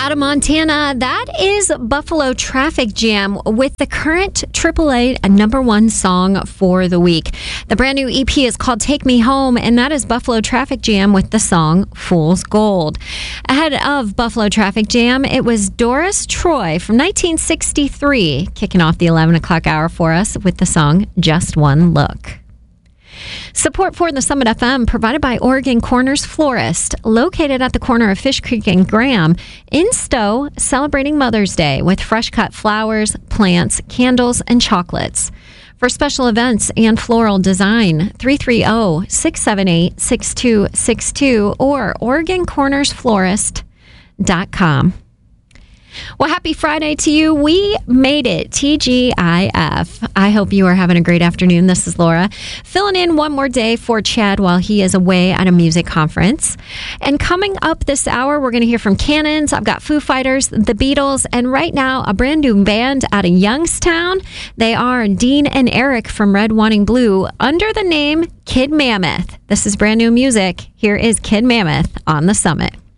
Out of Montana, that is Buffalo Traffic Jam with the current AAA #1 song for the week. The brand new EP is called Take Me Home, and that is Buffalo Traffic Jam with the song Fool's Gold. Ahead of Buffalo Traffic Jam, it was Doris Troy from 1963 kicking off the 11 o'clock hour for us with the song Just One Look. Support for the Summit FM provided by Oregon Corners Florist, located at the corner of Fish Creek and Graham in Stowe, celebrating Mother's Day with fresh cut flowers, plants, candles, and chocolates. For special events and floral design, 330-678-6262 or OregonCornersFlorist.com. Well, happy Friday to you. We made it, TGIF. I hope you are having a great afternoon. This is Laura, filling in one more day for Chad while he is away at a music conference. And coming up this hour, we're going to hear from Cannons. I've got Foo Fighters, the Beatles, and right now, a brand new band out of Youngstown. They are Dean and Eric from Red Wanting Blue under the name Kid Mammoth. This is brand new music. Here is Kid Mammoth on the Summit.